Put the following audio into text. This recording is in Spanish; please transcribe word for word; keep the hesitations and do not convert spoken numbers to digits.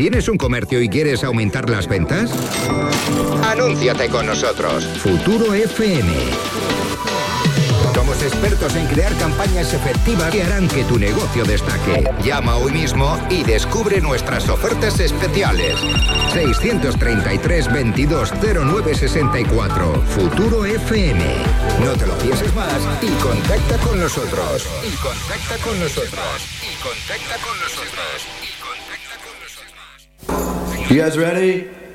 ¿Tienes un comercio y quieres aumentar las ventas? Anúnciate con nosotros. Futuro F M. Somos expertos en crear campañas efectivas que harán que tu negocio destaque. Llama hoy mismo y descubre nuestras ofertas especiales. seiscientos treinta y tres, veintidós, cero nueve sesenta y cuatro. Futuro F M. No te lo pienses más y contacta con nosotros. Y contacta con nosotros. Y contacta con nosotros. Y contacta con nosotros. You guys ready?